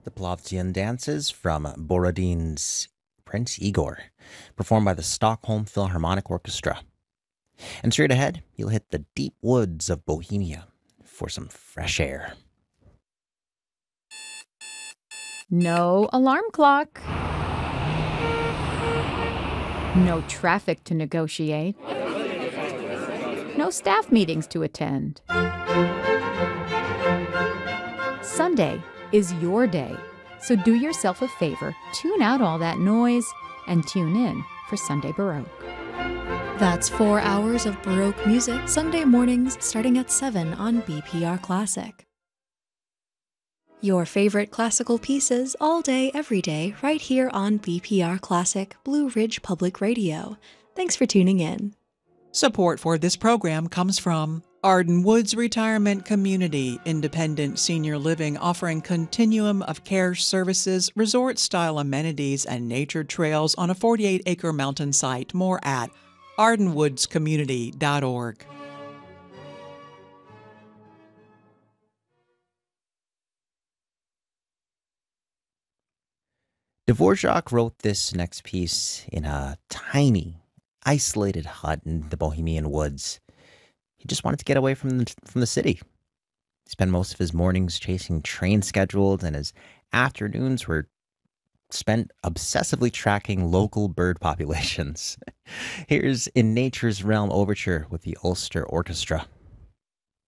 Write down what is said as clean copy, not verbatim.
The Plovdian dances from Borodin's Prince Igor, performed by the Stockholm Philharmonic Orchestra. And straight ahead, you'll hit the deep woods of Bohemia for some fresh air. No alarm clock. No traffic to negotiate. No staff meetings to attend. Sunday is your day, so do yourself a favor, tune out all that noise, and tune in for Sunday Baroque. That's 4 hours of Baroque music, Sunday mornings starting at 7 on BPR Classic. Your favorite classical pieces all day, every day, right here on BPR Classic, Blue Ridge Public Radio. Thanks for tuning in. Support for this program comes from Arden Woods Retirement Community, independent senior living offering continuum of care services, resort-style amenities, and nature trails on a 48-acre mountain site. More at ardenwoodscommunity.org. Dvorak wrote this next piece in a tiny, isolated hut in the Bohemian woods. He just wanted to get away from the city. He spent most of his mornings chasing train schedules, and his afternoons were spent obsessively tracking local bird populations. Here's In Nature's Realm Overture with the Ulster Orchestra.